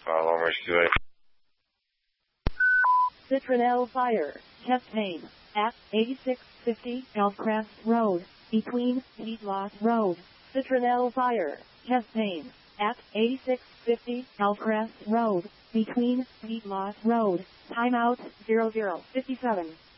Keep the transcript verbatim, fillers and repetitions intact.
Follow Mercy. Citronelle Fire, chest pain, at eighty-six fifty Elfcrest Road, between Heat Loss Road. Citronelle Fire, chest pain, at eighty-six fifty Elfcrest Road, between Heat Loss Road. Timeout zero zero fifty-seven.